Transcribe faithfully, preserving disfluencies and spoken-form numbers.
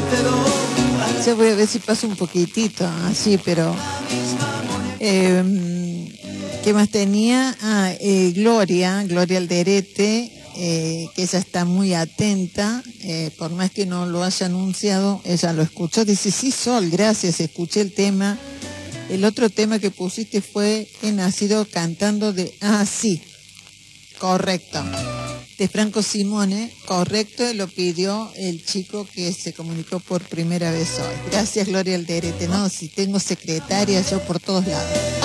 Ya voy a ver si paso un poquitito, así, pero... Eh, ¿qué más tenía? Ah, eh, Gloria, Gloria Alderete, eh, que ella está muy atenta, eh, por más que no lo haya anunciado, ella lo escuchó, dice, sí, Sol, gracias, escuché el tema. El otro tema que pusiste fue He nacido cantando de... Ah, sí, correcto. De Franco Simone, correcto, lo pidió el chico que se comunicó por primera vez hoy. Gracias, Gloria Alderete. No, si tengo secretaria yo por todos lados.